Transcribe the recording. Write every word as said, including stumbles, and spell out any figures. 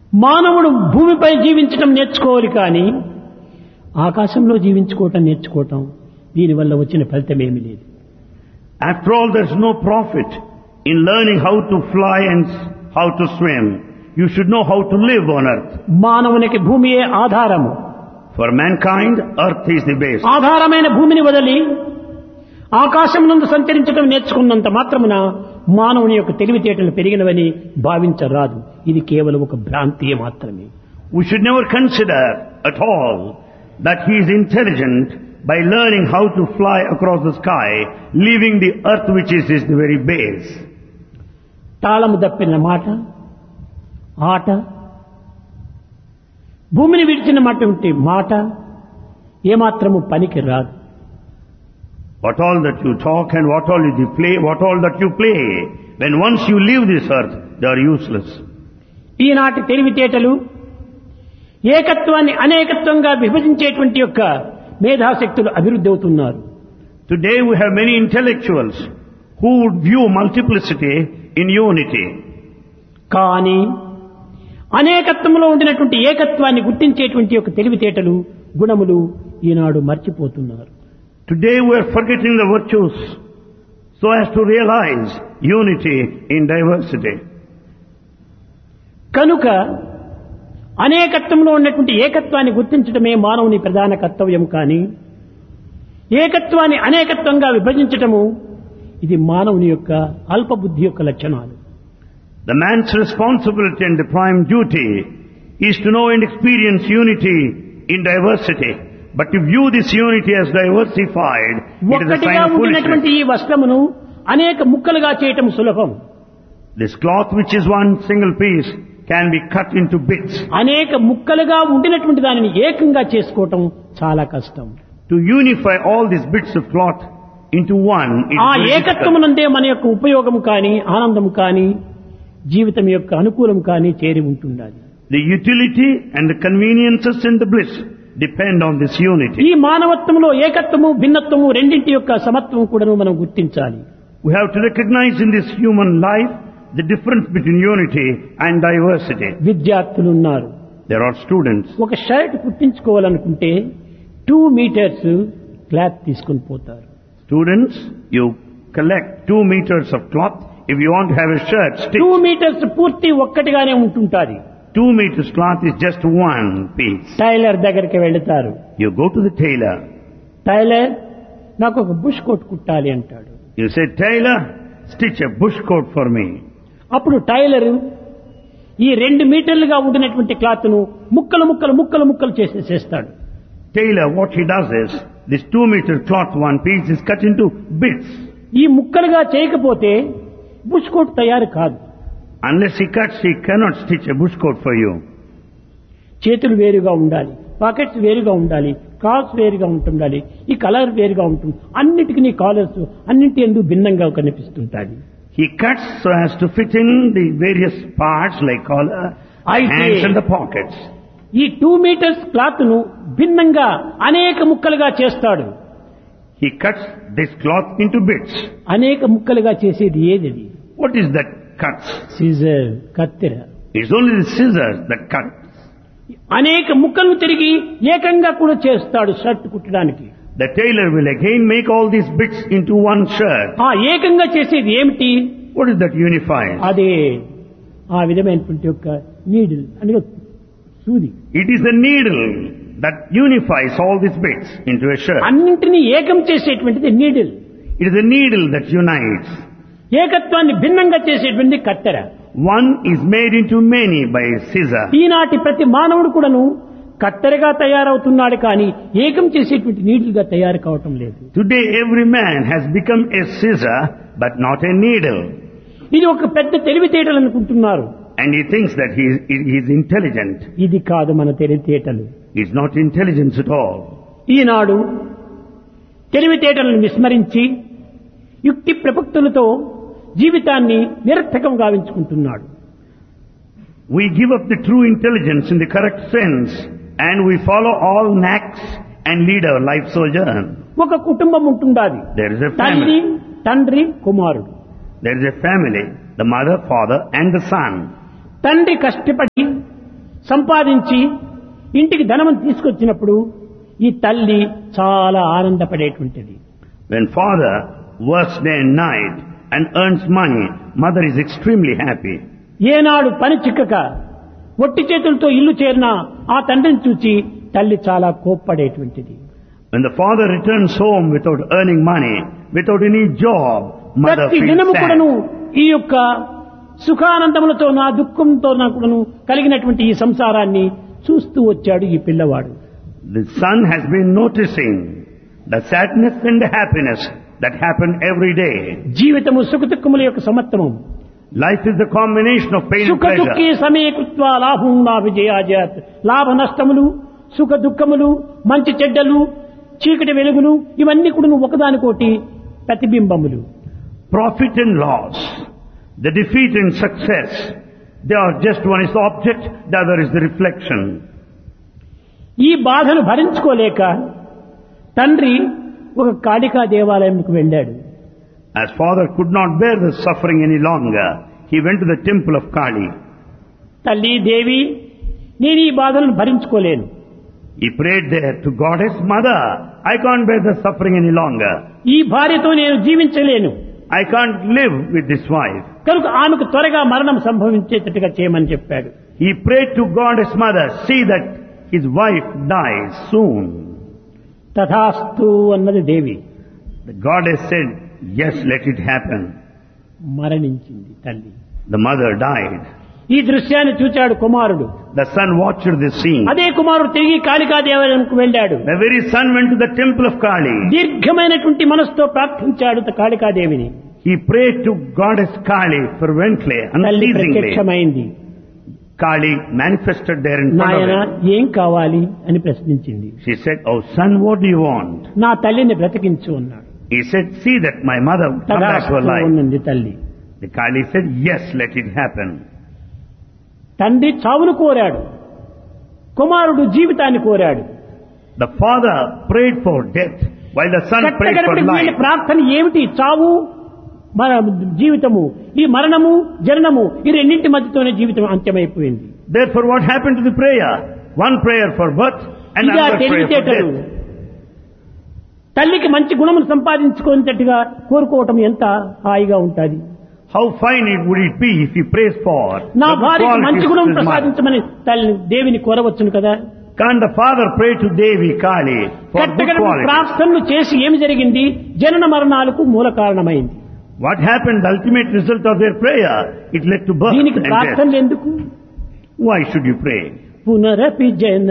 మానవుడు భూమిపై జీవించడం నేర్చుకోవాలి కానీ ఆకాశంలో జీవించుకోవటం నేర్చుకోవటం దీనివల్ల వచ్చిన ఫలితమేమీ లేదు. After all, there's no profit in learning how to fly and how to swim. You should know how to live on earth. మానవునికి భూమియే ఆధారము. For mankind, earth is the base. ఆధారమైన భూమిని వదిలి ఆకాశం నందు సంచరించడం నేర్చుకున్నంత మాత్రమున మానవుని యొక్క తెలివితేటలు పెరిగినవని భావించరాదు. ఇది కేవలం ఒక భ్రాంతియే మాత్రమే. We should never consider at all that he is intelligent by learning how to fly across the sky, leaving the earth which is his the very base. తాళము దప్పిన మాట, ఆట, భూమిని విడిచినటువంటి మాట ఏమాత్రము పనికి రాదు. What all that you talk and what all you play, what all that you play, when once you leave this earth, they are useless. ఈనాటి తెలివితేటలు ఏకత్వాన్ని అనేకత్వంగా విభజించేటువంటి యొక్క మేధాశక్తులు అభివృద్ధి అవుతున్నారు. Today we have many intellectuals who would view multiplicity in unity. కానీ అనేకత్వంలో ఉండినటువంటి ఏకత్వాన్ని గుర్తించేటువంటి యొక్క తెలివితేటలు, గుణములు ఈనాడు మర్చిపోతున్నారు. Today we are forgetting the virtues so as to realize unity in diversity. కనుక అనేకత్వంలో ఉన్నటువంటి ఏకత్వాన్ని గుర్తించడమే మానవుని ప్రధాన కర్తవ్యం. కానీ ఏకత్వాన్ని అనేకత్వంగా విభజించటము ఇది మానవుని యొక్క అల్పబుద్ధి యొక్క లక్షణాలు. The man's responsibility and the prime duty is to know and experience unity in diversity. But to view this unity as diversified, it is a sign of foolishness. ఈ వస్త్రమును అనేక ముక్కలుగా చేయటం సులభం. This cloth, which is one single piece, can be cut into bits. అనేక ముక్కలుగా ఉండినటువంటి దానిని ఏకంగా చేసుకోవటం చాలా కష్టం. To unify all these bits of cloth into one, it is ఆ very ఏకత్వమునందే మన యొక్క ఉపయోగం కానీ ఆనందం కానీ జీవితం యొక్క అనుకూలం కానీ చేరి ఉంటుండాలి. The utility and the conveniences and the bliss depend on this unity. ఈ మానవత్వంలో ఏకత్వము భిన్నత్వము రెండింటి యొక్క సమత్వం కూడా మనం గుర్తించాలి. We have to recognize in this human life the difference between unity and diversity. విద్యార్థులు ఉన్నారు. There are students. ఒక షర్ట్ కుట్టించుకోవాలనుకుంటే టూ మీటర్స్ క్లాత్ తీసుకొని పోతారు. Students, you collect two meters of cloth if you want to have a shirt stitched. Two metres పూర్తి ఒక్కటిగానే ఉంటుంటాది. Two meters cloth is just one piece. Tailor దగ్గరికి వెళ్తారు. You go to the tailor. Tailor నాకు ఒక bush coat కుట్టాలి అంటాడు. You say, Tailor, stitch a bush coat for me. అప్పుడు tailor ఈ రెండు మీటర్లుగా ఉండినటువంటి క్లాత్ ను ముక్కలు ముక్కలు ముక్కలు ముక్కలు చేసి చేస్తాడు. Tailor, what he does is, this two meter cloth, one piece is cut into bits. ఈ ముక్కలుగా చేయకపోతే బుష్ కోట్ తయారు కాదు. Unless he cuts, he cannot stitch a bush coat for you. చేతులు వేరుగా ఉండాలి, పాకెట్స్ వేరుగా ఉండాలి, కాల్స్ వేరుగా ఉంటుండాలి, ఈ కలర్ వేరుగా ఉంటుంది. అన్నిటికీ నీ కాలర్స్ అన్నింటి ఎందుకు భిన్నంగా కనిపిస్తుంటాయి. He cuts so as to fit in the various parts like collar, hands and the pockets. ఈ టూ మీటర్స్ క్లాత్ ను భిన్నంగా అనేక ముక్కలుగా చేస్తాడు. He cuts this cloth into bits. అనేక ముక్కలుగా చేసేది ఏది? What is that cuts? Caesar, కత్తెర. It's only the scissors that cut. అనేక ముక్కలను తిరిగి ఏకంగా కూడా చేస్తాడు shirt కుట్టడానికి. The tailor will again make all these bits into one shirt. ఆ ఏకంగా చేసేది ఏమిటి? What is that unifies? అదే ఆ విధమైనటువంటి యొక్క నీడిల్ అనగా సూది. It is the needle that unifies all these bits into a shirt. అన్నింటినీ ఏకం చేసేటువంటిది needle. It is the needle that unites. ఏకత్వాన్ని భిన్నంగా చేసేటువంటి కత్తెర. One is made into many by a scissor. ఈనాటి ప్రతి మానవుడు కూడాను కత్తెరగా తయారవుతున్నాడు కానీ ఏకం చేసేటువంటి నీడిల్ గా తయారు కావటం లేదు. Today every man has become a scissor but not a needle. ఇది ఒక పెద్ద తెలివితేటలు అనుకుంటున్నారు. And he thinks that he is, he is intelligent. ఇది కాదు మన తెలివితేటలు. It's not intelligence at all. ఈనాడు తెలివితేటలను విస్మరించి యుక్తి ప్రపక్తులతో జీవితాన్ని నిరర్థకం గావించుకుంటున్నాడు. We give up the true intelligence in the correct sense and we follow all knacks and lead our life sojourn. ఒక కుటుంబం ఉంటుండాది. There is a తల్లి, family. తండ్రి, కుమారుడు. There is a family, the mother, father and the son. తండ్రి కష్టపడి సంపాదించి ఇంటికి ధనం తీసుకొచ్చినప్పుడు ఈ తల్లి చాలా ఆనందపడేటువంటిది. When father works day and night and earns money, mother is extremely happy. ఏనాడు పని చిక్కక ఒట్టి చేతులతో ఇల్లు చేరిన ఆ తండ్రిని చూచి తల్లి చాలా కోప్పడేటువంటిది. When the father returns home without earning money, without any job, mother ప్రతి feels దినము sad. కూడాను ఈ యొక్క సుఖానందములతో నా దుఃఖంతో నాకును కలిగినటువంటి ఈ సంసారాన్ని చూస్తూ వచ్చాడు ఈ పిల్లవాడు. The son has been noticing the sadness and the happiness that happen every day. జీవితము సుఖ దుఃఖముల యొక్క సమత్వము. Life is the combination of pain and సుఖ దుఃఖే pleasure. సమీకృత్వా లాభం లాభిజయాజాత్. లాభ నష్టములు, సుఖ దుఃఖములు, మంచి చెడ్డలు, చీకటి వెలుగులు ఇవన్నీ కూడా ఒకదానికోటి ప్రతిబింబములు. Profit and loss, the defeat and success, they are just one is the object, the other is the reflection. ఈ బాధను భరించుకోలేక తండ్రి ఒక కాళికా దేవాలయంకు వెళ్ళాడు. As father could not bear the suffering any longer, he went to the temple of Kali. తల్లి దేవి, నేను ఈ బాధలను భరించుకోలేను. He prayed there to goddess mother, I can't bear the suffering any longer. ఈ భార్యతో నేను జీవించలేను. I can't live with this wife. కనుక ఆమెకు త్వరగా మరణం సంభవించేటట్టుగా చేయమని చెప్పాడు. He prayed to goddess mother, see that his wife dies soon. తథాస్తు అన్నది దేవి. The goddess said, yes, let it happen. మరణించింది తల్లి. The mother died. ఈ దృశ్యాన్ని చూచాడు కుమారుడు. The son watched this scene. అదే కుమారుడు తిరిగి కాళికా దేవాలయంకు వెళ్ళాడు. The very son went to the temple of Kali. దీర్ఘమైనటువంటి మనసుతో ప్రార్థించాడు కాళికాదేవిని. He prayed to goddess Kali fervently, తల్లి unceasingly. ప్రత్యక్షమైంది. Kali manifested there in front నాయన of him. ఏం కావాలి అని ప్రశ్నించింది. She said, oh son, what do you want? నా తల్లిని బ్రతికించు అన్నాడు. He said, see that my mother come back to her తథాస్తు life. ఉన్నది తల్లి. The Kali said, yes, let it happen. తండ్రి చావును కోరాడు, కుమారుడు జీవితాన్ని కోరాడు. The father prayed for death, while the son prayed for కట్టగడపటి వీళ్ళ life. ప్రార్థన ఏమిటి? చావు, మన జీవితము, ఈ మరణము జననము ఈ రెండింటి మధ్యతోనే జీవితం అంత్యమైపోయింది. Therefore, what happened to the prayer? One prayer for birth and ఇదా another prayer for తెలివితేటలు. death. తల్లికి మంచి గుణమును సంపాదించుకునేటట్టుగా కోరుకోవటం ఎంత హాయిగా ఉంటుంది. How fine it would it be if he prays for నా the భార్యకి మంచి qualities గుణం of his mother. ప్రసాదించమని తల్లి దేవిని కోరవచ్చును కదా. Can't the father pray to Devi Kali for good కట్టగడపటి qualities? ప్రార్థనలు చేసి ఏమి జరిగింది? జనన మరణాలకు మూల కారణమైంది. What happened? The ultimate result of their prayer, it led to birth దీనికి and death. ప్రార్థనలు ఎందుకు? Why should you pray? పునరపి జన